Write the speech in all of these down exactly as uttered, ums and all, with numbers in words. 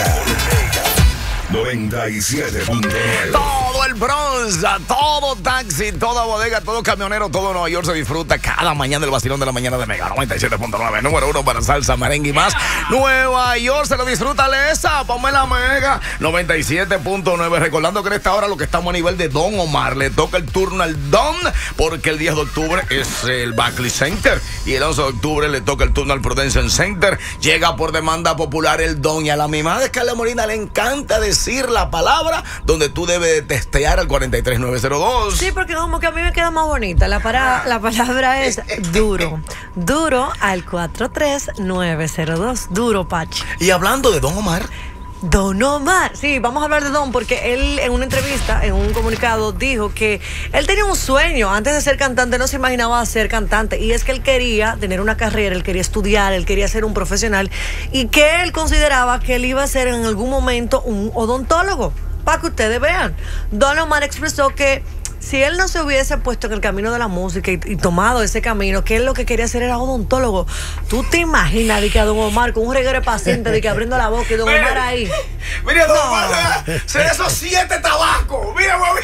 noventa y siete punto nueve. Todo el Bronx, todo taxi, toda bodega, todo camionero, todo Nueva York se disfruta cada mañana el vacilón de la mañana de Mega noventa y siete punto nueve, número uno para salsa, merengue y más. Nueva York se lo disfruta, Lesa, ponme la Mega noventa y siete punto nueve. Recordando que en esta hora lo que estamos a nivel de Don Omar, le toca el turno al Don, porque el diez de octubre es el Barclays Center y el once de octubre le toca el turno al Prudential Center. Llega por demanda popular el Don, y a la mimada de Carla Molina le encanta decir la palabra donde tú debes testear al cuarenta y tres nueve cero dos. Sí, porque como que a mí me queda más bonita. La, para, la palabra es duro. Duro al cuatro tres nueve cero dos. Duro, Pachi. Y hablando de Don Omar, Don Omar, sí, vamos a hablar de Don porque él en una entrevista, en un comunicado, dijo que él tenía un sueño. Antes de ser cantante no se imaginaba ser cantante, y es que él quería tener una carrera, él quería estudiar, él quería ser un profesional, y que él consideraba que él iba a ser en algún momento un odontólogo. Para que ustedes vean, Don Omar expresó que si él no se hubiese puesto en el camino de la música y, y tomado ese camino, que él lo que quería hacer era odontólogo. ¿Tú te imaginas de que a Don Omar con un reguero de paciente, de que abriendo la boca y Don Omar ahí? Mira, Don No. Omar, se da esos siete tabacos. Mira, mami.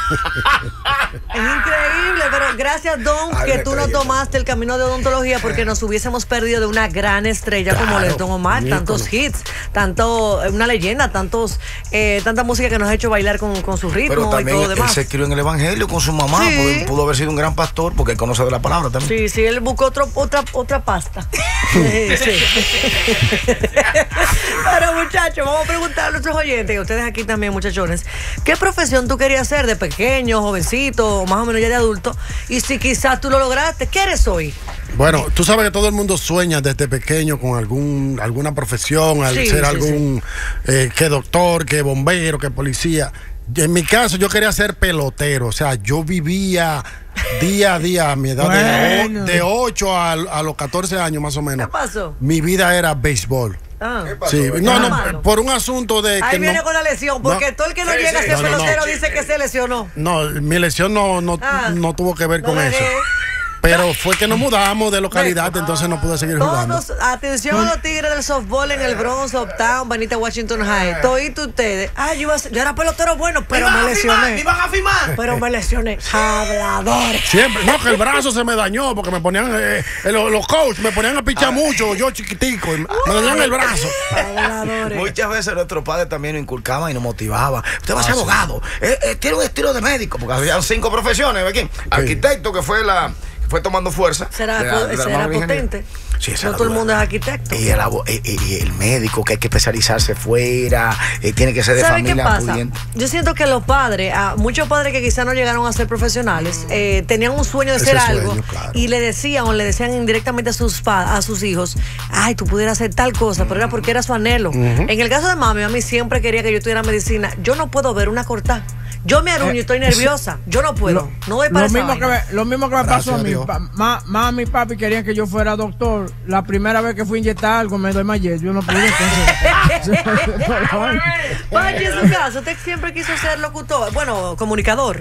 Es increíble, pero gracias, Don, Ay, que me tú no creí. tomaste el camino de odontología, porque nos hubiésemos perdido de una gran estrella Claro, como es Don Omar. ícono. Tantos hits, tanto, una leyenda, tantos, eh, tanta música que nos ha hecho bailar con, con su ritmo Pero y también todo él demás. se crió en el evangelio con su mamá. Sí. Pudo, pudo haber sido un gran pastor porque él conoce de la palabra también. Sí, sí, él buscó otro, otra, otra pasta. Sí, sí. Pero muchachos, vamos a preguntar a nuestros oyentes, y a ustedes aquí también, muchachones, ¿qué profesión tú querías hacer de pequeño, jovencito, o más o menos ya de adulto? Y si quizás tú lo lograste, ¿qué eres hoy? Bueno, tú sabes que todo el mundo sueña desde pequeño con algún alguna profesión, al Sí, ser sí, algún eh, que doctor, que bombero, que policía. En mi caso, yo quería ser pelotero, o sea, yo vivía día a día a mi edad Bueno. de, de ocho a, a los catorce años más o menos. ¿Qué pasó? Mi vida era béisbol. Ah. Sí, pasó, no, Ah, no, malo. por un asunto de Ahí que viene no, con la lesión, porque no. todo el que no Sí, llega sí. a ser No, no, no. pelotero dice que se lesionó. no, mi lesión no, no, Ah. no tuvo que ver No con le eso. dé. Pero fue que nos mudamos de localidad, entonces no pude seguir jugando. Todos, atención a los tigres del softball en el Bronx, Uptown, Vanita, Washington High. Todito ustedes. Ah, yo, iba a ser- yo era pelotero bueno, pero me lesioné. van a firmar! Pero me lesioné. Habladores. Siempre, no, que el brazo se me dañó porque me ponían, eh, eh, los, los coaches me ponían a pichar mucho, yo chiquitico, y me me dañaban el brazo. Habladores. Muchas veces nuestros padres también nos inculcaban y nos motivaban. Usted va a ser abogado, eh, eh, tiene un estilo de médico, porque había cinco profesiones. ¿Ve? Arquitecto, que fue la fue tomando fuerza. Será, de la- po- de la será mano ingeniera. potente. Sí, esa No era todo el dura. mundo es arquitecto. Y el, abo- y- y- y el médico, que hay que especializarse fuera, eh, tiene que ser de ¿Saben qué familia pasa? pudiente. Yo siento que los padres, a muchos padres que quizás no llegaron a ser profesionales, eh, tenían un sueño de Ese ser sueño, algo, claro. y le decían o le decían indirectamente a sus pa- a sus hijos, ay, tú pudieras hacer tal cosa, pero era porque era su anhelo. En el caso de mami, mami siempre quería que yo estudiara medicina. Yo no puedo ver una cortada. Yo me aruño y estoy nerviosa. Yo no puedo. no voy para Lo esa mismo, que vaina. me, lo mismo que me Gracias pasó a a mí. Dios. Pa- ma- Mami y papi querían que yo fuera doctor. La primera vez que fui a inyectar algo me doy mayet. Yo no pude. Entonces, Pachi, en su caso, usted siempre quiso ser locutor, bueno, comunicador.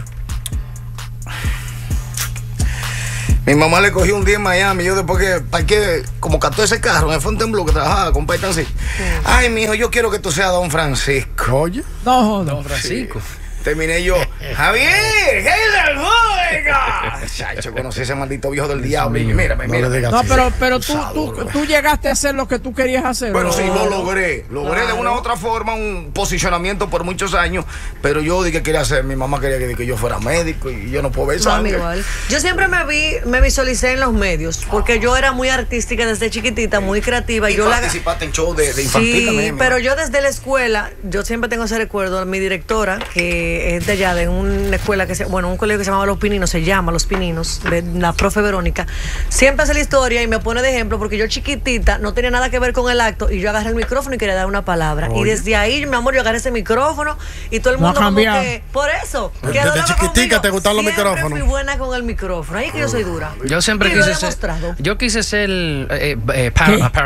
Mi mamá le cogió un día en Miami, yo después que parqué como catorce carros en el Fontainebleau que trabajaba con Paitan sí. Ay, mijo, yo quiero que tú seas Don Francisco. Oye, no jodas. Don Francisco. Terminé yo, Javier, ¿qué es el música? Chacho, conocí a ese maldito viejo del diablo. Y mírame, no le mírame. digas No, así. pero, pero tú, Abusador, tú, güey. tú llegaste a hacer lo que tú querías hacer. Bueno, ¿no? sí, lo logré. Logré de Claro. una u otra forma un posicionamiento por muchos años, pero yo dije que quería hacer, mi mamá quería que, que yo fuera médico y yo no puedo ver Mami, sangre. igual. Yo siempre me vi, me visualicé en los medios, porque yo era muy artística desde chiquitita, muy creativa. Y Yo la participaste en show de, de infantil Sí, también. mi pero mamá. yo desde la escuela, yo siempre tengo ese recuerdo, mi directora, que es de allá, de una escuela que se, bueno, un colegio que se llama Los Pininos, se llama Los Pininos, de la profe Verónica, siempre hace la historia y me pone de ejemplo, porque yo chiquitita no tenía nada que ver con el acto, y yo agarré el micrófono y quería dar una palabra. Y desde ahí, mi amor, yo agarré ese micrófono y todo el No ha mundo como cambiado. que, por eso, Desde quedó loca chiquitica conmigo. te gustaban los Siempre micrófonos. fui buena con el micrófono, ahí es que yo soy dura. Yo siempre Y lo he quise ser. demostrado. Yo quise ser eh, eh, para- paramedic.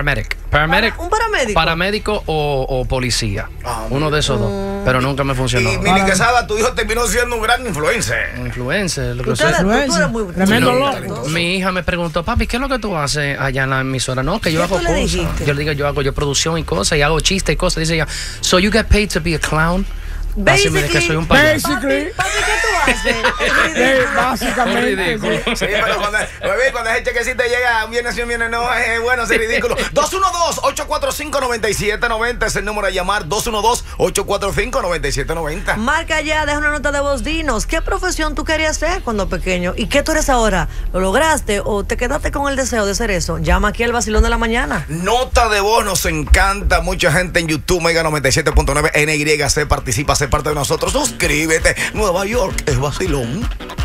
Paramédico. ¿Un paramédico? Paramédico o, o policía. Ah, Uno de esos dos. Pero nunca me funcionó. Y Mini Quesada, tu hijo terminó siendo un gran influencer. Influencer. Lo que Tú sea. eres- tú- tú eres muy- Tremendo muy loco. talentoso. Mi hija me preguntó, papi, ¿qué es lo que tú haces allá en la emisora? No, que yo ¿Qué hago tú le cosas. dijiste? Yo le digo, yo hago yo producción y cosas, y hago chistes y cosas. Dice ella, so you get paid to be a clown. Así me dice que soy un payaso. Basically. Papi, papi, ¿qué tú haces? Es Eh, ridículo. básicamente. Ridículo. sí. Sí, pero cuando, bebé, cuando ese chequecito llega, un viernes sí, un viernes no, es bueno, es ridículo. dos uno dos, ocho cuatro cinco, nueve siete nueve cero es el número a llamar. dos uno dos, ocho cuatro cinco, nueve siete nueve cero. Marca ya, deja una nota de voz, dinos, ¿qué profesión tú querías ser cuando pequeño? ¿Y qué tú eres ahora? ¿Lo lograste o te quedaste con el deseo de ser eso? Llama aquí al vacilón de la mañana. Nota de voz, nos encanta. Mucha gente en YouTube, Mega noventa y siete punto nueve N Y C participa, sé parte de nosotros. Suscríbete. Nueva York es vacilón.